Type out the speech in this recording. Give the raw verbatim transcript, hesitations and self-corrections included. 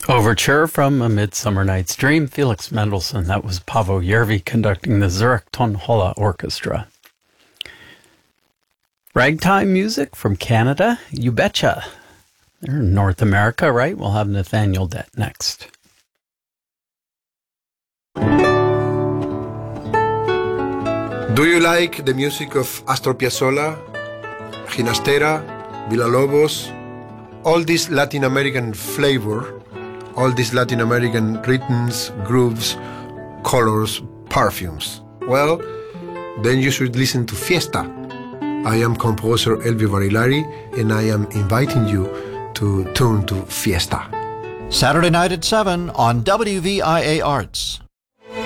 Overture from A Midsummer Night's Dream, Felix Mendelssohn. That was Paavo Järvi conducting the Zurich Tonhalle Orchestra. Ragtime music from Canada, you betcha. They're in North America, right? We'll have Nathaniel Dett next. Do you like the music of Astor Piazzolla, Ginastera, Villalobos, all this Latin American flavor, all these Latin American rhythms, grooves, colors, perfumes? Well, then you should listen to Fiesta. I am composer Elvio Barilari, and I am inviting you to tune to Fiesta. Saturday night at seven on W V I A Arts.